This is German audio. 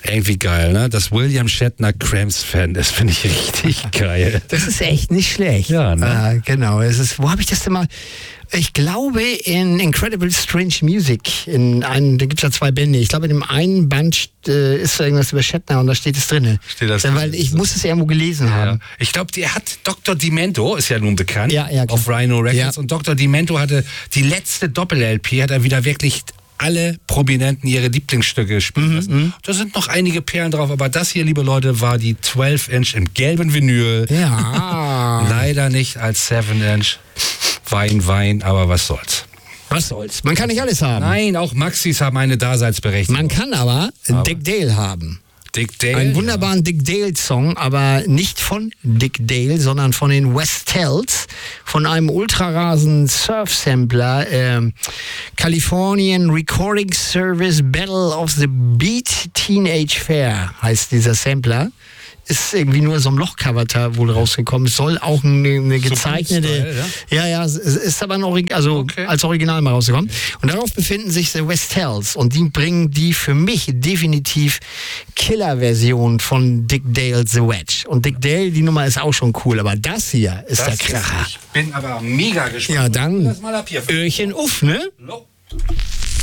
irgendwie geil, ne? Dass William Shatner Cramps-Fan ist, finde ich richtig geil. Das ist echt nicht schlecht. Ja, ne? Genau. Wo habe ich das denn mal? Ich glaube in Incredible Strange Music. Da gibt es ja 2 Bände. Ich glaube, in dem einen Band ist irgendwas über Shatner und da steht es drin. Weil ich muss es irgendwo gelesen haben. Ich glaube, der hat Dr. Demento, ist ja nun bekannt, auf Rhino Records. Ja. Und Dr. Demento hatte die letzte Doppel-LP, hat er wieder wirklich alle Prominenten ihre Lieblingsstücke gespielt lassen. Da sind noch einige Perlen drauf, aber das hier, liebe Leute, war die 12-Inch im gelben Vinyl. Ja. Leider nicht als 7-Inch. Wein, aber was soll's. Was soll's? Man kann nicht alles haben. Nein, auch Maxis haben eine Daseinsberechtigung. Man kann aber Dick Dale haben. Dick Dale? Einen wunderbaren Dick Dale-Song, aber nicht von Dick Dale, sondern von den West-Tells, von einem ultrarasen Surf-Sampler, Californian Recording Service Battle of the Beat Teenage Fair heißt dieser Sampler. Ist irgendwie nur so ein Lochcover wohl rausgekommen. Es soll auch eine gezeichnete... So ja, ist aber als Original mal rausgekommen. Und darauf befinden sich The West Hells. Und die bringen die für mich definitiv Killer-Version von Dick Dale's The Wedge. Und Dick Dale, die Nummer ist auch schon cool. Aber das hier ist der Kracher. Ich bin aber mega gespannt. Ja, dann das mal ab hier. Öhrchen uff, ne? No.